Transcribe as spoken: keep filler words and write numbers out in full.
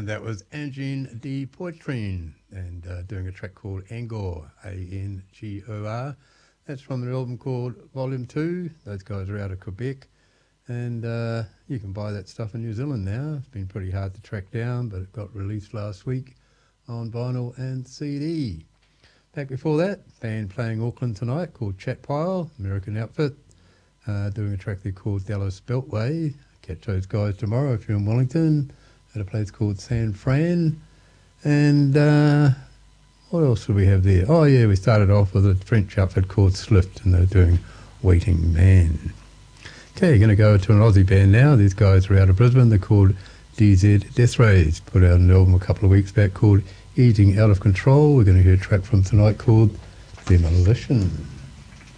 And that was Angine de Poitrine and uh, doing a track called Angor, A N G O R. That's from an album called Volume two. Those guys are out of Quebec. And uh, you can buy that stuff in New Zealand now. It's been pretty hard to track down, but it got released last week on vinyl and C D. Back before that, band playing Auckland tonight called Chat Pile, American outfit, uh, doing a track there called Dallas Beltway. Catch those guys tomorrow if you're in Wellington at a place called San Fran. And uh, what else do we have there? Oh yeah, we started off with a French outfit called Slift, and they're doing Waiting Man. Okay, going to go to an Aussie band now. These guys are out of Brisbane. They're called D Z Death Rays. Put out an album a couple of weeks back called Eating Out of Control. We're going to hear a track from tonight called Demolition.